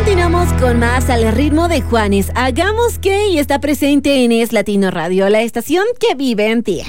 Continuamos con más al ritmo de Juanes. Hagamos que y está presente en Es Latino Radio, la estación que vive en ti.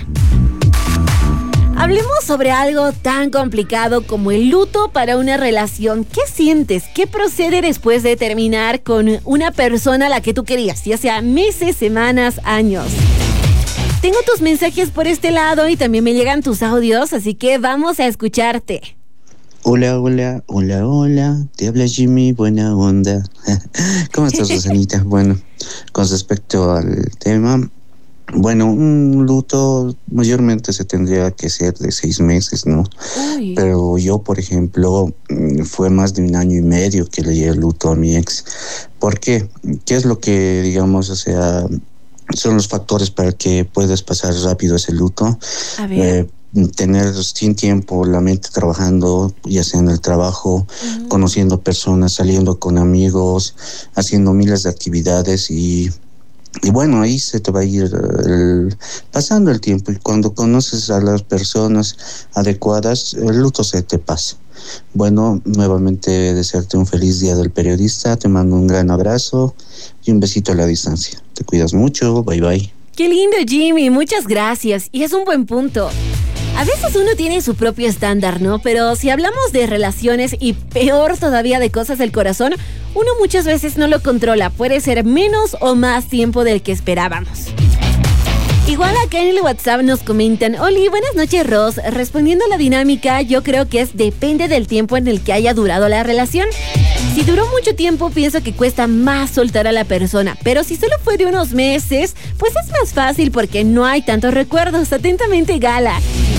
Hablemos sobre algo tan complicado como el luto para una relación. ¿Qué sientes? ¿Qué procede después de terminar con una persona a la que tú querías? Ya sea meses, semanas, años. Tengo tus mensajes por este lado y también me llegan tus audios, así que vamos a escucharte. Hola, hola, hola, hola, te habla Jimmy, buena onda. ¿Cómo estás, Susanita? Bueno, con respecto al tema, bueno, un luto mayormente se tendría que ser de 6 meses, ¿no? Uy. Pero yo, por ejemplo, fue más de 1 año y medio que le di el luto a mi ex. ¿Por qué? ¿Qué es lo que, digamos, o sea, son los factores para que puedas pasar rápido ese luto? A ver. Tener sin tiempo, la mente trabajando, ya sea en el trabajo, conociendo personas, saliendo con amigos, haciendo miles de actividades y bueno, ahí se te va a ir pasando el tiempo, y cuando conoces a las personas adecuadas, el luto se te pasa. Bueno, nuevamente desearte un feliz día del periodista, te mando un gran abrazo y un besito a la distancia. Te cuidas mucho, bye bye. Qué lindo, Jimmy, muchas gracias, y es un buen punto. A veces uno tiene su propio estándar, ¿no? Pero si hablamos de relaciones y peor todavía de cosas del corazón, uno muchas veces no lo controla. Puede ser menos o más tiempo del que esperábamos. Igual acá en el WhatsApp nos comentan: Oli, buenas noches, Ros. Respondiendo a la dinámica, yo creo que depende del tiempo en el que haya durado la relación. Si duró mucho tiempo, pienso que cuesta más soltar a la persona. Pero si solo fue de unos meses, pues es más fácil porque no hay tantos recuerdos. Atentamente, Gala.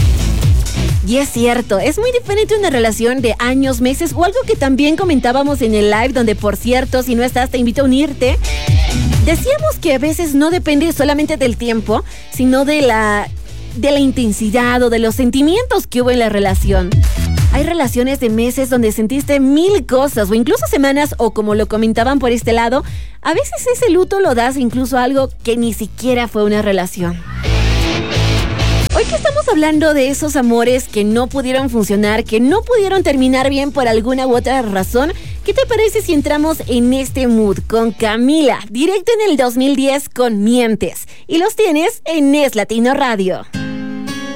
Y es cierto, es muy diferente una relación de años, meses o algo que también comentábamos en el live, donde, por cierto, si no estás, te invito a unirte. Decíamos que a veces no depende solamente del tiempo, sino de la intensidad o de los sentimientos que hubo en la relación. Hay relaciones de meses donde sentiste 1000 cosas, o incluso semanas, o como lo comentaban por este lado, a veces ese luto lo das incluso a algo que ni siquiera fue una relación. Hoy que estamos hablando de esos amores que no pudieron funcionar, que no pudieron terminar bien por alguna u otra razón, ¿qué te parece si entramos en este mood con Camila, directo en el 2010 con Mientes? Y los tienes en Es Latino Radio.